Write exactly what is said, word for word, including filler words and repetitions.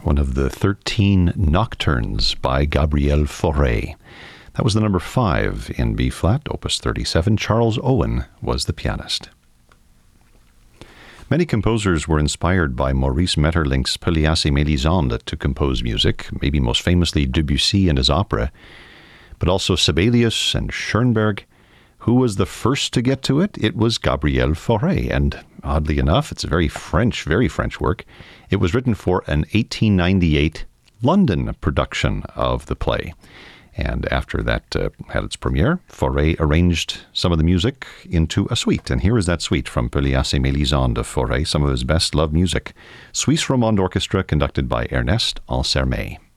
one of the thirteen nocturnes by Gabriel Fauré. That was the number five in B-flat, opus thirty-seven. Charles Owen was the pianist. Many composers were inspired by Maurice Maeterlinck's Pelléas et Mélisande to compose music, maybe most famously Debussy and his opera, but also Sibelius and Schoenberg. Who was the first to get to it? It was Gabriel Fauré, and oddly enough, it's a very French, very French work. It was written for an eighteen ninety-eight London production of the play. And after that uh, had its premiere, Fauré arranged some of the music into a suite. And here is that suite from Pelléas et Mélisande of Fauré, some of his best-loved music. Suisse Romande Orchestra, conducted by Ernest Ansermet.